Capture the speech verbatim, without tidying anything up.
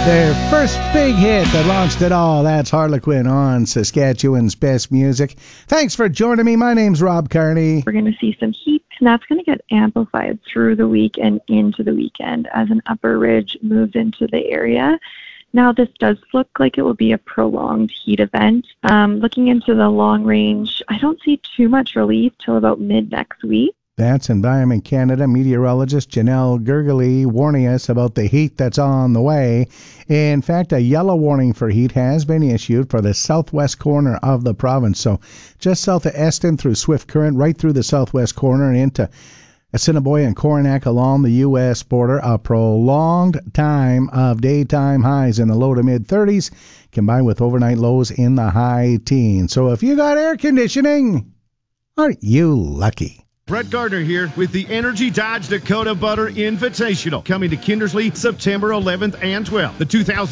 Their first big hit that launched it all. That's Harlequin on Saskatchewan's Best Music. Thanks for joining me. My name's Rob Carney. We're going to see some heat, and that's going to get amplified through the week and into the weekend as an upper ridge moves into the area. Now, this does look like it will be a prolonged heat event. Um, looking into the long range, I don't see too much relief till about mid next week. That's Environment Canada meteorologist Janelle Gergely warning us about the heat that's on the way. In fact, a yellow warning for heat has been issued for the southwest corner of the province. So just south of Eston through Swift Current, right through the southwest corner and into Assiniboia and Coronach along the U S border. A prolonged time of daytime highs in the low to mid thirties, combined with overnight lows in the high teens. So if you got air conditioning, aren't you lucky? Brett Gardner here with the Energy Dodge Dakota Butter Invitational, coming to Kindersley September eleventh and twelfth. The two thousand